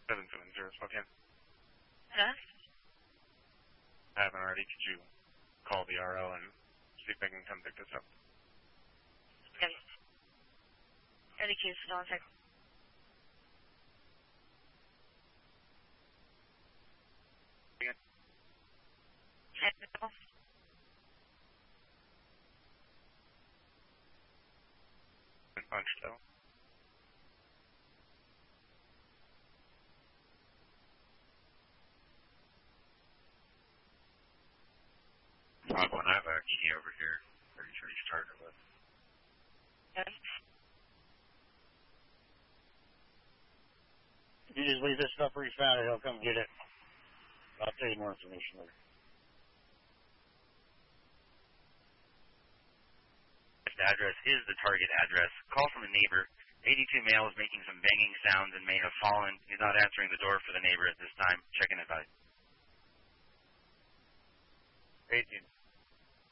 770 Spokane. Huh? I haven't already. Could you call the RO and see if they can come pick this up? Okay. Ready, Keys. Hold on a second. Punched out. Log 1, I have a key over here. Pretty sure he's target with. Okay. You just leave this stuff where he's found it, he'll come get it. I'll tell you more information later. The address is the target address. Call from a neighbor. 82 male is making some banging sounds and may have fallen. He's not answering the door for the neighbor at this time. Checking advice. 18.